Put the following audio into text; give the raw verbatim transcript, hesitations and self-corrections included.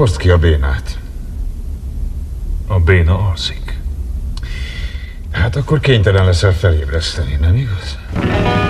hozd ki a bénát. A béna alszik. Hát akkor kénytelen leszel felébreszteni, nem igaz?